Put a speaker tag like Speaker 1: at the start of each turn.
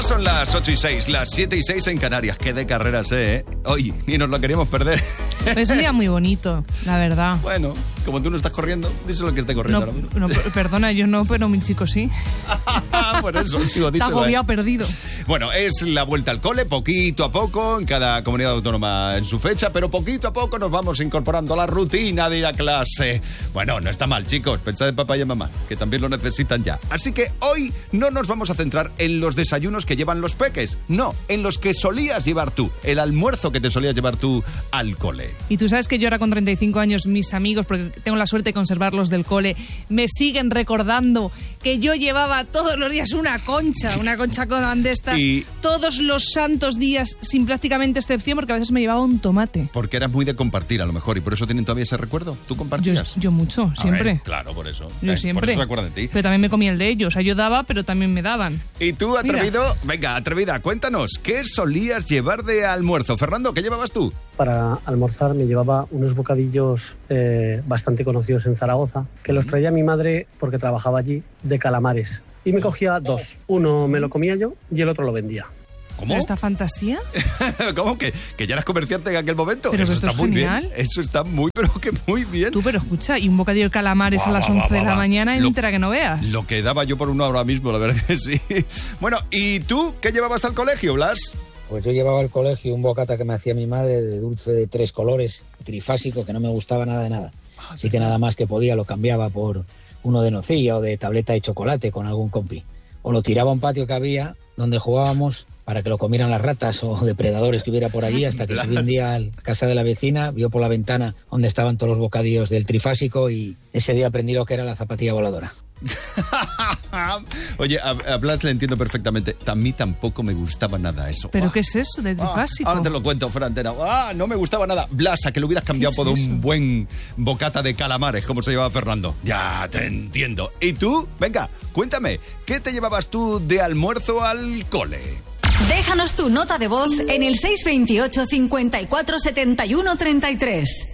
Speaker 1: Ya son las 8:06, las 7:06 en Canarias. Qué de carreras, hoy, y nos lo queríamos perder.
Speaker 2: Es un día muy bonito, la verdad.
Speaker 1: Bueno, como tú no estás corriendo, díselo que esté corriendo ahora mismo.
Speaker 2: No, perdona, yo no, pero mi chico sí.
Speaker 1: Por eso, digo,
Speaker 2: está agobiado, perdido.
Speaker 1: Bueno, es la vuelta al cole, poquito a poco, en cada comunidad autónoma en su fecha, pero poquito a poco nos vamos incorporando a la rutina de ir a clase. Bueno, no está mal, chicos, pensad en papá y en mamá, que también lo necesitan ya. Así que hoy no nos vamos a centrar en los desayunos que llevan los peques, no, en los que solías llevar tú, el almuerzo que te solías llevar tú al cole.
Speaker 2: Y tú sabes que yo ahora con 35 años, mis amigos, porque tengo la suerte de conservarlos del cole, me siguen recordando que yo llevaba todos los días una concha con de estas, y todos los santos días, sin prácticamente excepción, porque a veces me llevaba un tomate.
Speaker 1: Porque eras muy de compartir, a lo mejor, y por eso tienen todavía ese recuerdo. ¿Tú compartías?
Speaker 2: Yo mucho, siempre.
Speaker 1: A ver, claro, por eso.
Speaker 2: Yo siempre.
Speaker 1: Por eso recuerdo de ti.
Speaker 2: Pero también me comía el de ellos. O sea, yo daba, pero también me daban.
Speaker 1: ¿Y tú, atrevido? Mira. Venga, atrevida, cuéntanos, ¿qué solías llevar de almuerzo? Fernando, ¿qué llevabas tú?
Speaker 3: Para almorzar me llevaba unos bocadillos bastante conocidos en Zaragoza, que los traía mi madre porque trabajaba allí, de calamares. Y me cogía dos. Uno me lo comía yo y el otro lo vendía.
Speaker 1: ¿Cómo?
Speaker 2: ¿Esta fantasía?
Speaker 1: ¿Cómo? ¿Que ya eras comerciante en aquel momento?
Speaker 2: Pero
Speaker 1: eso
Speaker 2: está
Speaker 1: muy
Speaker 2: genial.
Speaker 1: Bien. Eso está muy bien.
Speaker 2: Tú, pero escucha, y un bocadillo de calamares a las 11 de la mañana entra que no veas.
Speaker 1: Lo que daba yo por uno ahora mismo, la verdad que sí. Bueno, ¿y tú qué llevabas al colegio, Blas?
Speaker 4: Pues yo llevaba al colegio un bocata que me hacía mi madre de dulce de 3 colores, trifásico, que no me gustaba nada de nada. Así que nada más que podía lo cambiaba por uno de nocilla o de tableta de chocolate con algún compi. O lo tiraba a un patio que había donde jugábamos para que lo comieran las ratas o depredadores que hubiera por allí, hasta que subí un día a la casa de la vecina, vio por la ventana donde estaban todos los bocadillos del trifásico y ese día aprendí lo que era la zapatilla voladora.
Speaker 1: Oye, a Blas le entiendo perfectamente. A mí tampoco me gustaba nada eso.
Speaker 2: ¿Pero qué es eso de trifásico?
Speaker 1: Ahora te lo cuento, Fran Antena. No me gustaba nada. Blas, a que lo hubieras cambiado por un buen bocata de calamares, como se llevaba Fernando. Ya te entiendo. ¿Y tú? Venga, cuéntame, ¿qué te llevabas tú de almuerzo al cole?
Speaker 5: Déjanos tu nota de voz en el 628 54 71 33.